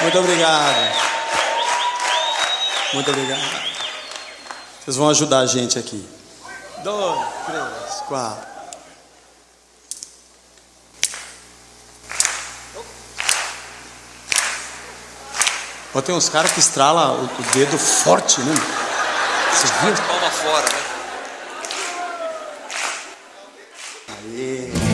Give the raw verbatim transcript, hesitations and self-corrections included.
Muito obrigado. Muito obrigado. Vocês vão ajudar a gente aqui. Dois, três, quatro. Ó, tem uns caras que estralam o dedo forte, né? Vocês viram? Palma fora, né?